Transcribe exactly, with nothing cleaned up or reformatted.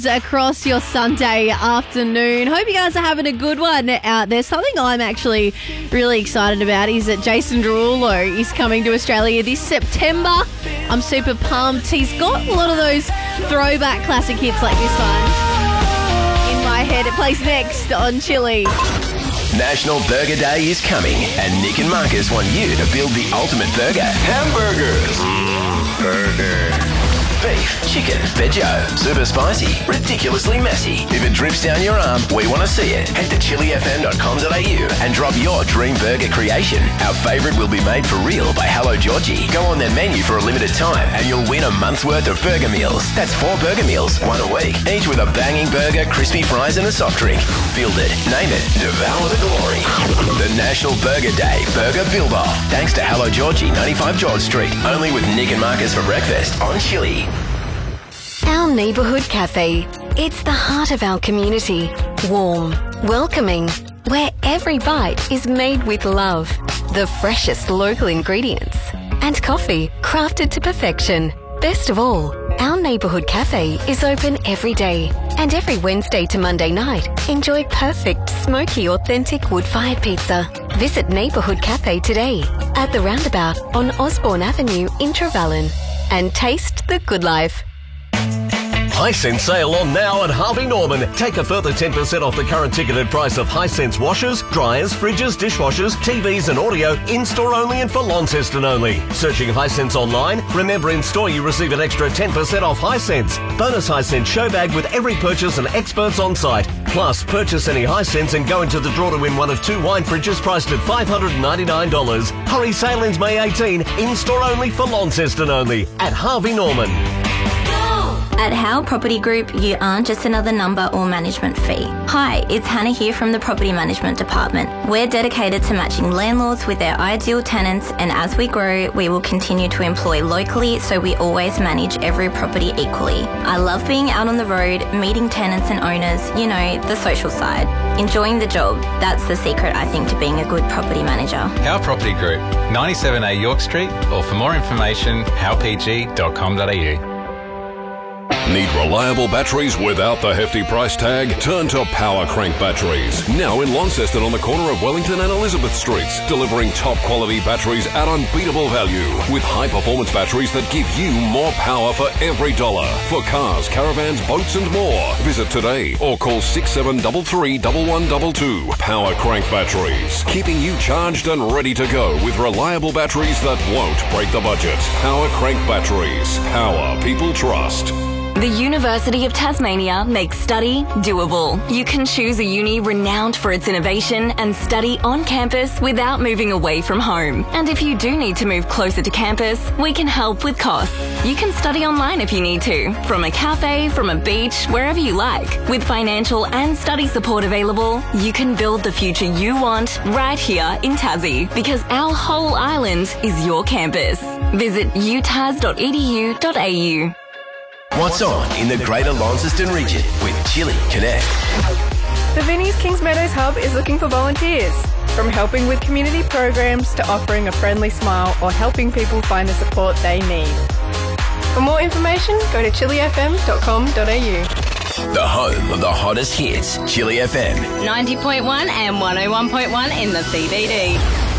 across your Sunday afternoon. Hope you guys are having a good one out there. Something I'm actually really excited about is that Jason Derulo is coming to Australia this September. I'm super pumped. He's got a lot of those throwback classic hits like this one in my head. It plays next on Chili. National Burger Day is coming, and Nick and Marcus want you to build the ultimate burger. Hamburgers. Mm, burger. Beef, chicken, veggie, super spicy, ridiculously messy. If it drips down your arm, we want to see it. Head to chili f m dot com dot a u and drop your dream burger creation. Our favourite will be made for real by Hello Georgie. Go on their menu for a limited time and you'll win a month's worth of burger meals. That's four burger meals, one a week, each with a banging burger, crispy fries and a soft drink. Build it, name it, devour the glory. The National Burger Day Burger Build-Off. Thanks to Hello Georgie, ninety-five George Street. Only with Nick and Marcus for breakfast on Chili. Our neighbourhood cafe. It's the heart of our community. Warm, welcoming, where every bite is made with love. The freshest local ingredients. And coffee crafted to perfection. Best of all, our neighbourhood cafe is open every day. And every Wednesday to Monday night, enjoy perfect, smoky, authentic wood-fired pizza. Visit Neighbourhood Cafe today at the roundabout on Osborne Avenue in Trevellyn. And taste the good life. Hisense sale on now at Harvey Norman. Take a further ten percent off the current ticketed price of Hisense washers, dryers, fridges, dishwashers, T Vs and audio, in-store only and for Launceston only. Searching Hisense online? Remember, in-store you receive an extra ten percent off Hisense. Bonus Hisense show bag with every purchase and experts on site. Plus, purchase any Hisense and go into the draw to win one of two wine fridges priced at five hundred ninety-nine dollars. Hurry, sale ends May eighteenth. In-store only for Launceston only at Harvey Norman. At Howe Property Group, you aren't just another number or management fee. Hi, it's Hannah here from the Property Management Department. We're dedicated to matching landlords with their ideal tenants, and as we grow, we will continue to employ locally so we always manage every property equally. I love being out on the road, meeting tenants and owners, you know, the social side. Enjoying the job, that's the secret, I think, to being a good property manager. Howe Property Group, ninety-seven A York Street, or for more information, howe p g dot com dot a u. Need reliable batteries without the hefty price tag? Turn to Power Crank Batteries. Now in Launceston on the corner of Wellington and Elizabeth Streets. Delivering top quality batteries at unbeatable value. With high performance batteries that give you more power for every dollar. For cars, caravans, boats and more. Visit today or call six seven three three, one one two two. Power Crank Batteries. Keeping you charged and ready to go with reliable batteries that won't break the budget. Power Crank Batteries. Power people trust. The University of Tasmania makes study doable. You can choose a uni renowned for its innovation and study on campus without moving away from home. And if you do need to move closer to campus, we can help with costs. You can study online if you need to, from a cafe, from a beach, wherever you like. With financial and study support available, you can build the future you want right here in Tassie, because our whole island is your campus. Visit u tas dot e d u dot a u. What's on in the Greater Launceston region with Chili Connect? The Vinnie's Kings Meadows Hub is looking for volunteers. From helping with community programs to offering a friendly smile or helping people find the support they need. For more information, go to chili f m dot com dot a u. The home of the hottest hits, Chili F M. ninety point one and one oh one point one in the C B D.